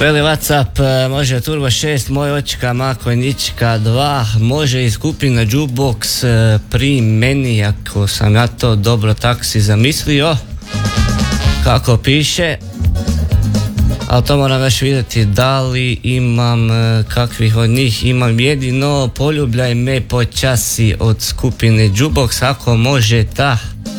Veli Whatsapp, može Turbo 6, moj očka, Mako Nička 2, može i skupina Jukebox pri meni, ako sam ja to dobro taksi zamislio, kako piše. Ali to moram još vidjeti da li imam kakvih od njih. Imam jedino Poljubljaj me počasi od skupine Jukebox, ako može ta.